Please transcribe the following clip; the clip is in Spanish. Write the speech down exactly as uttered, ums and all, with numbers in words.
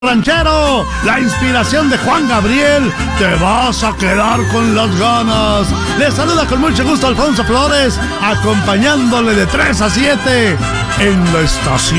ranchero, la inspiración de Juan Gabriel, te vas a quedar con las ganas. Le saluda con mucho gusto Alfonso Flores, acompañándole de tres a siete en la estación